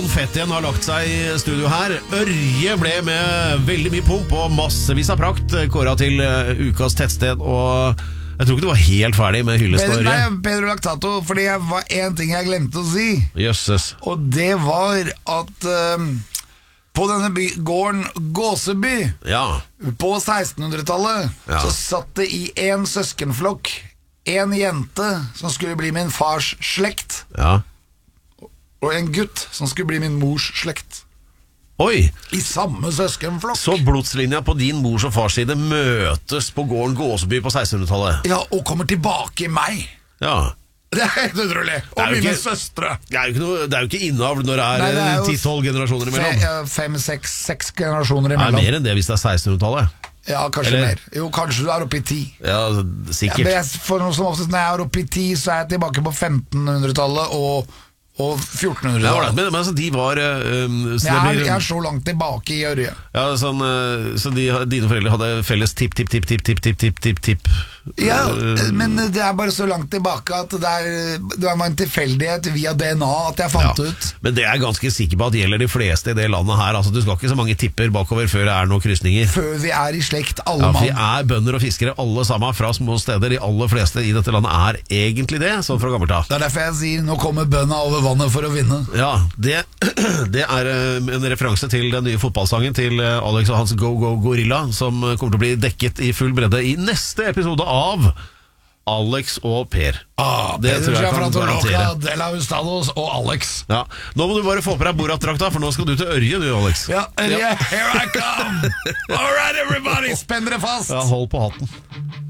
Fettien har lagt seg i studio her. Ørje ble med veldig mye pomp og massevis av prakt kåret til ukas tettsted. Og jeg tror ikke du var helt ferdig med hyllest Ørje. Nei, Pedro Lactato, fordi det var en ting jeg glemte å si. Jøsses. Og det var at på denne gården Gåseby, på 1600-tallet, så satt det i en søskenflokk en jente som skulle bli min fars slekt. Og en gutt som skulle bli min mors slekt. Oi! I samme søskenflokk. Så blodslinja på din mors og fars side møtes på gården Gåseby på 1600-tallet. Ja, og kommer tilbake i meg. Ja. Det er helt utrolig. Og mine søstre. Det er jo ikke innavl når det er 10-12 generasjoner imellom. 5-6 generasjoner Det imellom. er mer enn det hvis det er 1600-tallet. Ja, kanskje mer. Jo, kanskje du er oppe i 10. Ja, sikkert. For noe som oftest, når jeg er oppe i 10, så er jeg tilbake på 1500-tallet og 1400-tallet. Ja, men altså, de var jeg er så langt tilbake i Ørje. Ja, sånn, så dine foreldre hadde felles tipp. Ja, men det er bare så langt tilbake at det var en tilfeldighet via DNA at jeg fant ut. Men det er jeg ganske sikker på at gjelder de fleste i det landet her. Altså, du skal ikke så mange tipper bakover før det er noen krysninger. Før vi er i slekt, alle mann. Vi er bønder og fiskere alle sammen fra små steder. De aller fleste i dette landet er egentlig det, sånn fra gammelt av. Det er derfor jeg sier, nå kommer bønda over vannet for å vinne. Ja, det er en referanse til den nye fotballsangen til Alex og hans Go Go Gorilla, som kommer til å bli dekket i full bredde i neste episode av Alex og Per. Det tror jeg kan garantere. De la Hustados og Alex. Ja. Nå må du bare få på deg Borat-drakta, for nå skal du til Ørje, du, Alex. Ja, Ørje, here I come. All right, everybody, spenn dere fast. Ja, hold på hatten.